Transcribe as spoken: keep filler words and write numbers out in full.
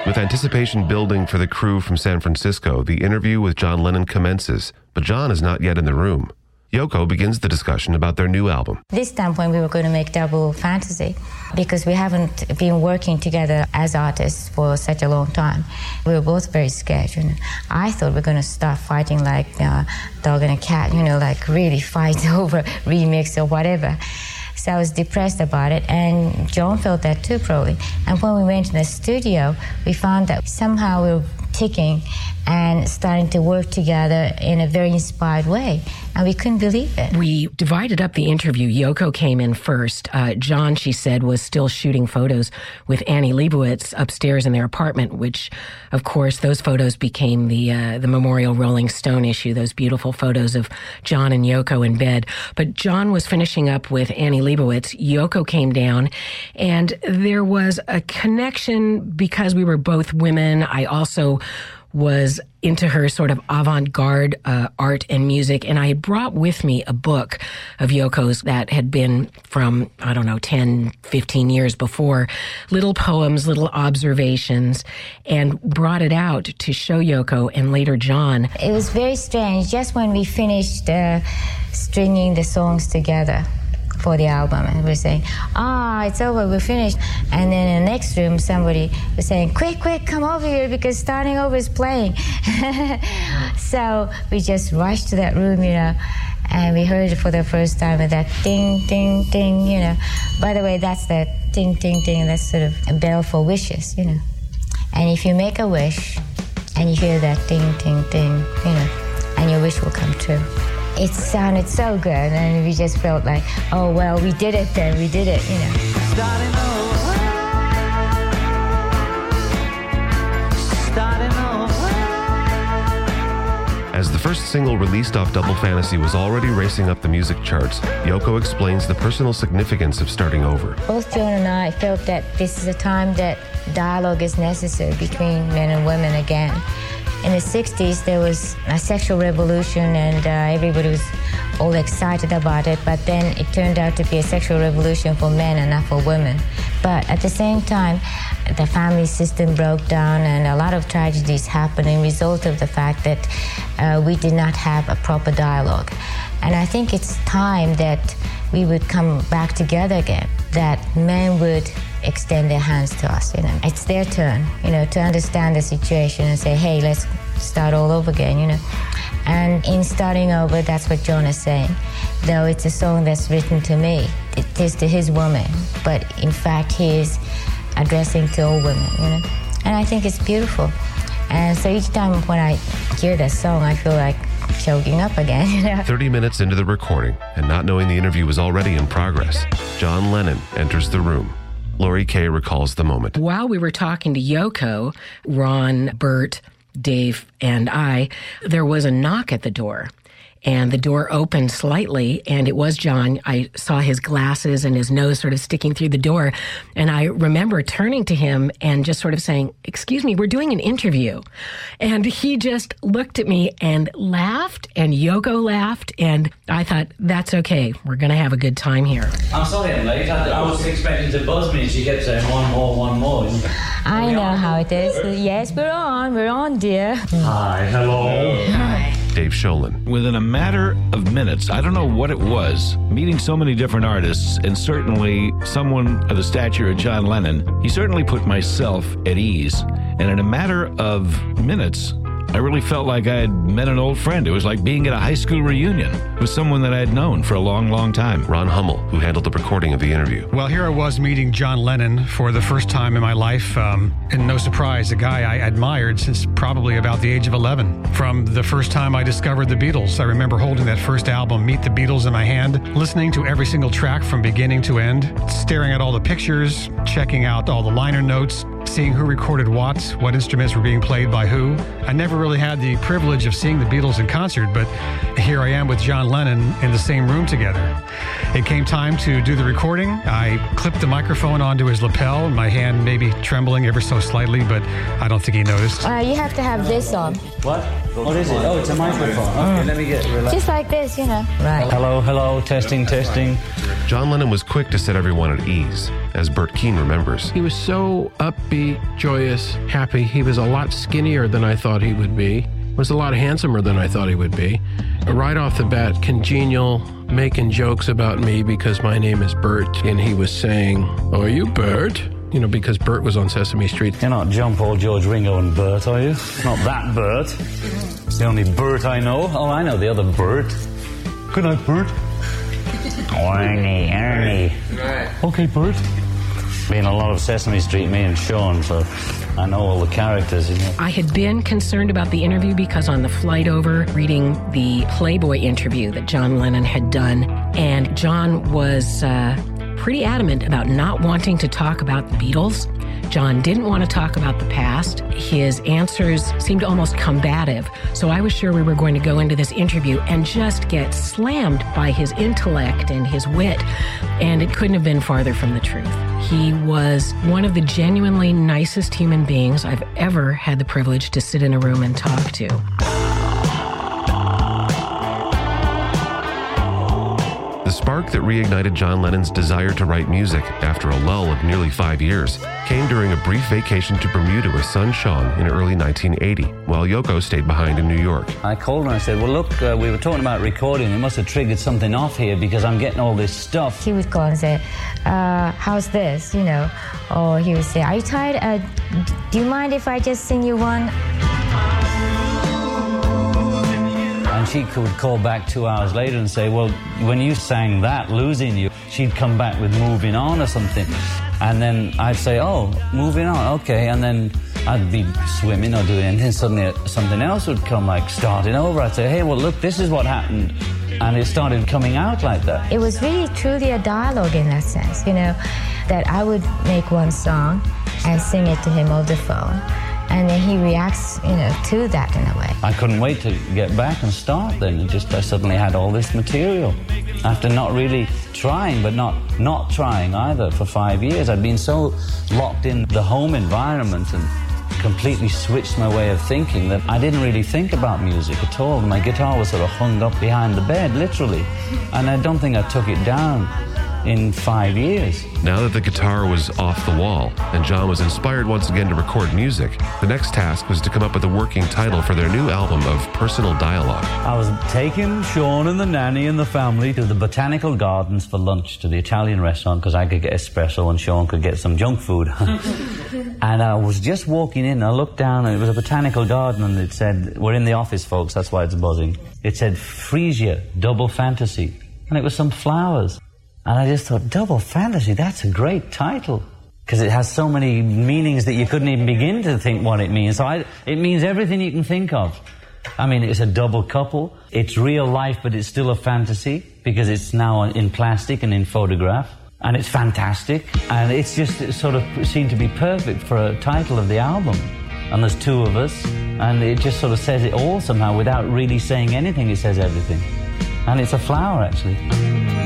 With anticipation building for the crew from San Francisco, the interview with John Lennon commences, but John is not yet in the room. Yoko begins the discussion about their new album. This time when we were going to make Double Fantasy, because we haven't been working together as artists for such a long time, we were both very scared. You know? I thought we were going to start fighting like a dog and a cat, you know, like really fight over remix or whatever. So I was depressed about it, and John felt that too, probably. And when we went to the studio, we found that somehow we were ticking and starting to work together in a very inspired way. And we couldn't believe it. We divided up the interview. Yoko came in first. Uh, John, she said, was still shooting photos with Annie Leibovitz upstairs in their apartment, which, of course, those photos became the uh, the Memorial Rolling Stone issue, those beautiful photos of John and Yoko in bed. But John was finishing up with Annie Leibovitz. Yoko came down, and there was a connection because we were both women. I also was into her sort of avant-garde uh, art and music, and I had brought with me a book of Yoko's that had been from, I don't know, ten, fifteen years before, little poems, little observations, and brought it out to show Yoko and later John. It was very strange. Just when we finished uh, stringing the songs together for the album, and we're saying, ah, it's over, we're finished. And then in the next room, somebody was saying, quick, quick, come over here, because Starting Over is playing. So we just rushed to that room, you know, and we heard it for the first time with that ding, ding, ding, you know. By the way, that's that ding, ding, ding, that's sort of a bell for wishes, you know. And if you make a wish, and you hear that ding, ding, ding, you know, and your wish will come true. It sounded so good, and we just felt like, oh, well, we did it then, we did it, you know. Starting over. Starting over. As the first single released off Double Fantasy was already racing up the music charts, Yoko explains the personal significance of starting over. Both John and I felt that this is a time that dialogue is necessary between men and women again. In the sixties, there was a sexual revolution, and uh, everybody was all excited about it, but then it turned out to be a sexual revolution for men and not for women. But at the same time, the family system broke down, and a lot of tragedies happened in result of the fact that uh, we did not have a proper dialogue. And I think it's time that we would come back together again, that men would extend their hands to us, you know. It's their turn, you know, to understand the situation and say, hey, let's start all over again, you know. And in Starting Over, that's what John is saying. Though it's a song that's written to me, it is to his woman, but in fact he is addressing to all women, you know. And I think it's beautiful. And so each time when I hear that song, I feel like choking up again, you know. thirty minutes into the recording, and not knowing the interview was already in progress, John Lennon enters the room. Lori Kay recalls the moment. While we were talking to Yoko, Ron, Bert, Dave, and I, there was a knock at the door. And the door opened slightly, and it was John. I saw his glasses and his nose sort of sticking through the door. And I remember turning to him and just sort of saying, excuse me, we're doing an interview. And he just looked at me and laughed, and Yoko laughed, and I thought, that's okay. We're going to have a good time here. I'm sorry I'm late. I, I was expecting to buzz me, and she kept saying, one more, one more. I know how it is. Yes, we're on. We're on, dear. Hi, hello. Hi. Dave Sholin. Within a matter of minutes, I don't know what it was, meeting so many different artists, and certainly someone of the stature of John Lennon, he certainly put myself at ease. And in a matter of minutes, I really felt like I had met an old friend. It was like being at a high school reunion with someone that I had known for a long, long time. Ron Hummel, who handled the recording of the interview. Well, here I was meeting John Lennon for the first time in my life. Um, and no surprise, a guy I admired since probably about the age of eleven. From the first time I discovered the Beatles, I remember holding that first album, Meet the Beatles, in my hand, listening to every single track from beginning to end, staring at all the pictures, checking out all the liner notes, seeing who recorded what, what instruments were being played by who. I never really had the privilege of seeing the Beatles in concert, but here I am with John Lennon in the same room together. It came time to do the recording. I clipped the microphone onto his lapel, my hand maybe trembling ever so slightly, but I don't think he noticed. Uh, you have to have this on. What? What is it? Oh, it's a microphone. Okay, let me get relaxed. Just like this, you know. Right. Hello, hello, testing, testing. John Lennon was quick to set everyone at ease. as Bert Keane remembers. He was so upbeat, joyous, happy. He was a lot skinnier than I thought he would be. Was a lot handsomer than I thought he would be. Right off the bat, congenial, making jokes about me because my name is Bert, and he was saying, "Oh, are you Bert?" You know, because Bert was on Sesame Street. You're not John Paul, George Ringo and Bert, are you? Not that Bert. It's the only Bert I know. Oh, I know the other Bert. Good night, Bert. Ernie, Ernie. Okay, Bert. Been a lot of Sesame Street, me and Sean, so I know all the characters, you know. I had been concerned about the interview because on the flight over, reading the Playboy interview that John Lennon had done, and John was uh, pretty adamant about not wanting to talk about the Beatles. John didn't want to talk about the past. His answers seemed almost combative. So I was sure we were going to go into this interview and just get slammed by his intellect and his wit. And it couldn't have been farther from the truth. He was one of the genuinely nicest human beings I've ever had the privilege to sit in a room and talk to. The spark that reignited John Lennon's desire to write music after a lull of nearly five years came during a brief vacation to Bermuda with son Sean in early nineteen eighty, while Yoko stayed behind in New York. I called him and I said, well, look, uh, we were talking about recording. It must have triggered something off here because I'm getting all this stuff. He would call and say, uh, how's this, you know? Or he would say, are you tired? Uh, do you mind if I just sing you one? And she could call back two hours later and say, well, when you sang that, Losing You, she'd come back with Moving On or something. And then I'd say, oh, Moving On, okay. And then I'd be swimming or doing anything. Suddenly something else would come, like starting over. I'd say, hey, well, look, this is what happened. And it started coming out like that. It was really truly a dialogue in that sense, you know, that I would make one song and sing it to him over the phone. And then he reacts, you know, to that in a way. I couldn't wait to get back and start then. It just, I suddenly had all this material. After not really trying, but not not trying either for five years. I'd been so locked in the home environment and completely switched my way of thinking that I didn't really think about music at all. My guitar was sort of hung up behind the bed, literally. And I don't think I took it down in five years. Now that the guitar was off the wall and John was inspired once again to record music, the next task was to come up with a working title for their new album of personal dialogue. I was taking Sean and the nanny and the family to the Botanical Gardens for lunch, to the Italian restaurant, because I could get espresso and Sean could get some junk food. And I was just walking in, I looked down and it was a botanical garden and it said, we're in the office, folks, that's why it's buzzing. It said Freesia, Double Fantasy. And it was some flowers. And I just thought, Double Fantasy, that's a great title. Because it has so many meanings that you couldn't even begin to think what it means. So I, it means everything you can think of. I mean, it's a double couple. It's real life, but it's still a fantasy because it's now in plastic and in photograph. And it's fantastic. And it's just it sort of seemed to be perfect for a title of the album. And there's two of us. And it just sort of says it all somehow without really saying anything. It says everything. And it's a flower, actually.